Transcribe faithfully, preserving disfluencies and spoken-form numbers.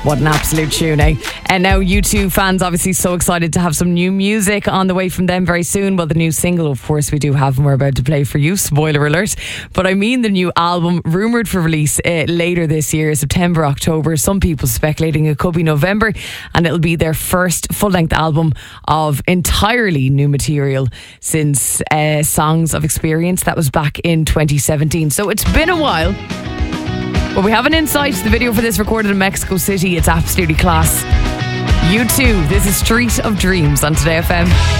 What an absolute tune, eh? And now U two fans obviously so excited to have some new music on the way from them very soon. Well, the new single, of course, we do have and we're about to play for you. Spoiler alert. But I mean the new album, rumoured for release uh, later this year, September, October. Some people speculating it could be November, and it'll be their first full-length album of entirely new material since uh, Songs of Experience. That was back in twenty seventeen. So it's been a while. But we have an insight. The video for this recorded in Mexico City. It's absolutely class. U two, this is Street of Dreams on Today F M.